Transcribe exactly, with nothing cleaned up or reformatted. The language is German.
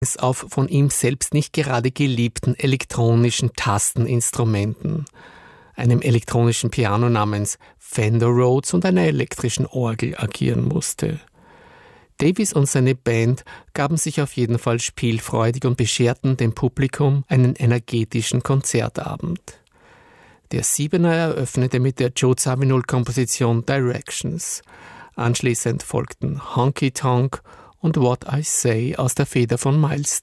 auf von ihm selbst nicht gerade geliebten elektronischen Tasteninstrumenten, einem elektronischen Piano namens Fender Rhodes und einer elektrischen Orgel agieren musste. Davis und seine Band gaben sich auf jeden Fall spielfreudig und bescherten dem Publikum einen energetischen Konzertabend. Der Siebener eröffnete mit der Joe Zawinul-Komposition Directions. Anschließend folgten Honky Tonk und What I Say aus der Feder von Miles